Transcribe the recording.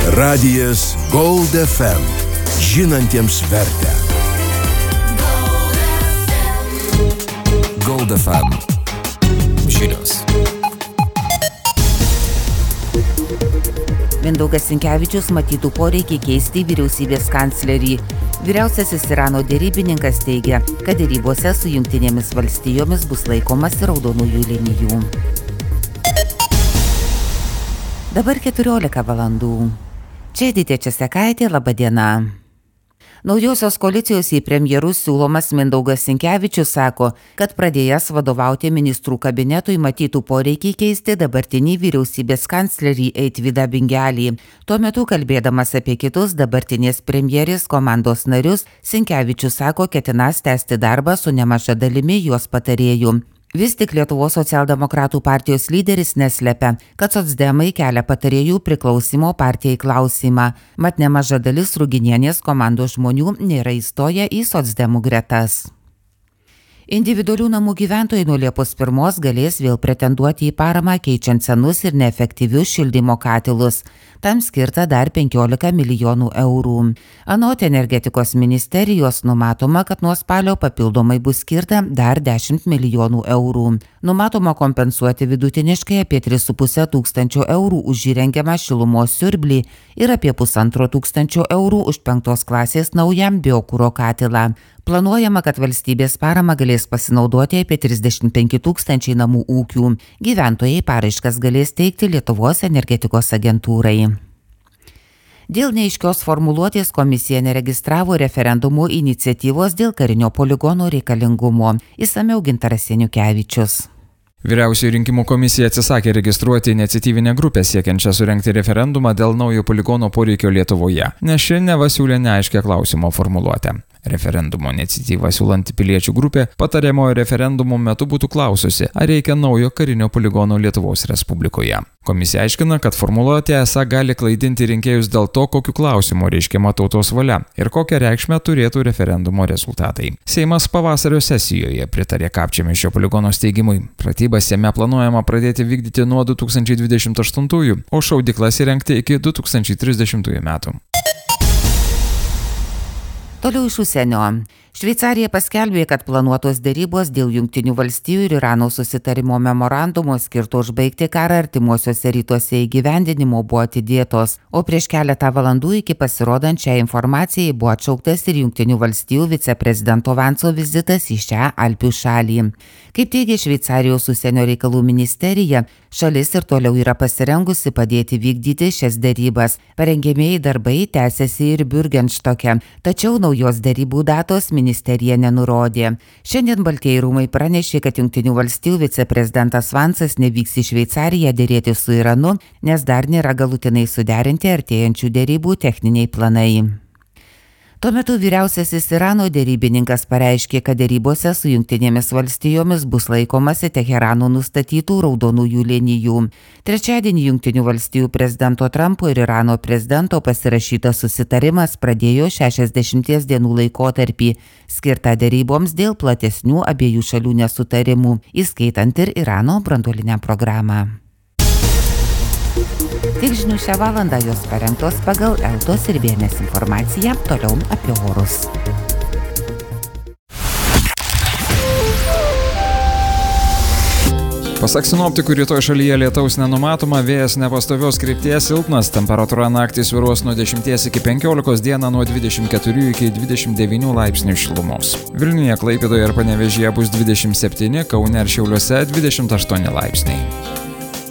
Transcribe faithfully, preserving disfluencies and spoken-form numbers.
Radijas Gold F M. Žinantiems vertę. Gold F M. Žinios. Mindaugas Sinkevičius matytų poreikį keisti vyriausybės kanclerį. Vyriausiasis Irano dėrybininkas teigia, kad dėrybose su Jungtinėmis valstijomis bus laikomas raudonųjų linijų. Dabar keturiolika valandų. Čia Editė Česekaitė, laba diena. Naujosios koalicijos į premjerus siūlomas Mindaugas Sinkevičius sako, kad pradėjęs vadovauti ministrų kabinetui matytų poreikį keisti dabartinį vyriausybės kanclerį Eitvydą Bingelį. Tuo metu kalbėdamas apie kitus dabartinės premjerės komandos narius, Sinkevičius sako, ketinąs tęsti darbą su nemaža dalimi jos patarėjų. Vis tik Lietuvos socialdemokratų partijos lyderis neslepia, kad socdemai kelia patarėjų priklausimo partijai klausimą, mat nemaža dalis Ruginienės komandos žmonių nėra įstoję į socdemų gretas. Individualių namų gyventojai nuo Liepos pirmos galės vėl pretenduoti į paramą keičiant senus ir neefektyvius šildymo katilus. Tam skirta dar penkiolika milijonų eurų. Anot energetikos ministerijos numatoma, kad nuo spalio papildomai bus skirta dar dešimt milijonų eurų. Numatoma kompensuoti vidutiniškai apie tris su puse tūkstančio eurų už įrengiamą šilumos siurblį ir apie pusantro tūkstančio eurų už penktos klasės naujam biokuro katilą. Planuojama, kad valstybės parama galės pasinaudoti apie trisdešimt penki tūkstančiai namų ūkių. Gyventojai paraiškas galės teikti Lietuvos energetikos agentūrai. Dėl neaiškios formuluotės komisija neregistravo referendumo iniciatyvos dėl karinio poligono reikalingumo. Išsamiau Gintaras Janiukevičius. Vyriausioji rinkimų komisija atsisakė registruoti iniciatyvinę grupę siekiančią surengti referendumą dėl naujo poligono poreikio Lietuvoje, nes ši neva siūlė neaiškią klausimo formuluotę. Referendumo iniciatyvą siūlanti piliečių grupė patariamojo referendumo metu būtų klaususi, ar reikia naujo karinio poligono Lietuvos Respublikoje. Komisija aiškina, kad formuluotė esą gali klaidinti rinkėjus dėl to, kokiu klausimu reiškiama tautos valia ir kokią reikšmę turėtų referendumo rezultatai. Seimas pavasario sesijoje pritarė Kapčiamiesčio poligono steigimui. Pratybas jame planuojama pradėti vykdyti nuo du tūkstančiai dvidešimt aštuntųjų, o šaudyklas įrengti iki du tūkstančiai trisdešimtųjų metų. Toliau iš užsienio. Šveicarija paskelbė, kad planuotos dėrybos dėl Jungtinių valstijų ir Irano susitarimo memorandumo skirto užbaigti karą artimuosiuose rytuose įgyvendinimo buvo atidėtos, o prieš keletą valandų iki pasirodant šią informaciją buvo atšauktas ir Jungtinių valstijų viceprezidento Vanso vizitas į šią Alpių šalį. Kaip teigia Šveicarijos užsienio reikalų ministerija, šalis ir toliau yra pasirengusi padėti vykdyti šias dėrybas. Parengiamieji darbai tęsiasi ir Bürgenstocke, tačiau naujos dėrybų datos ministerija nenurodė. Šiandien Baltieji rūmai pranešė, kad Jungtinių valstijų viceprezidentas Vansas nevyks į Šveicariją dėrėti su Iranu, nes dar nėra galutinai suderinti artėjančių dėrybų techniniai planai. Tuo metu vyriausiasis Irano dėrybininkas pareiškė, kad dėrybose su Jungtinėmis valstijomis bus laikomasi Teherano nustatytų raudonųjų linijų. Trečiadienį Jungtinių valstijų prezidento Trumpo ir Irano prezidento pasirašytas susitarimas pradėjo šešiasdešimties dienų laikotarpį, skirtą dėryboms dėl platesnių abiejų šalių nesutarimų, įskaitant ir Irano branduolinę programą. Tik žinių šią valandą jos parengtos pagal Eltos ir Vienės informaciją, toliau apie orus. Pasak sinoptikų, rytoj šalyje lietaus nenumatoma, vėjas nepastovios krypties, silpnas, temperatūra naktį svyruos nuo dešimties iki penkiolikos, dieną nuo dvidešimt keturių iki dvidešimt devynių laipsnių šilumos. Vilniuje, Klaipėdoje ir Panevėžyje bus dvidešimt septyni, Kaune ir Šiauliuose dvidešimt aštuoni laipsniai.